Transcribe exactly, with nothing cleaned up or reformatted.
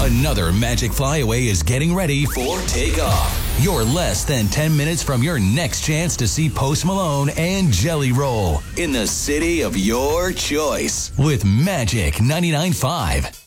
Another Magic Flyaway is getting ready for takeoff. You're less than ten minutes from your next chance to see Post Malone and Jelly Roll in the city of your choice with Magic ninety-nine point five.